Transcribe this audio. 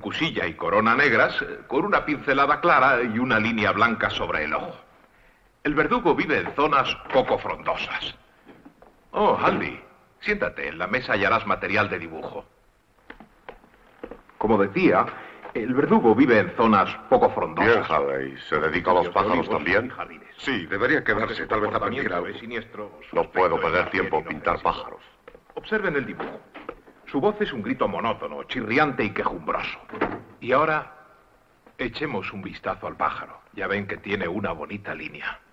cucusilla y corona negras, con una pincelada clara y una línea blanca sobre el ojo. El verdugo vive en zonas poco frondosas. Oh, Andy, siéntate, en la mesa hallarás material de dibujo. Como decía, el verdugo vive en zonas poco frondosas. Bien, Halley. ¿Se dedica a los pájaros también? Sí, debería quedarse. Tal vez aprendiera algo. No puedo perder tiempo en pintar pájaros. Observen el dibujo. Su voz es un grito monótono, chirriante y quejumbroso. Y ahora, echemos un vistazo al pájaro. Ya ven que tiene una bonita línea.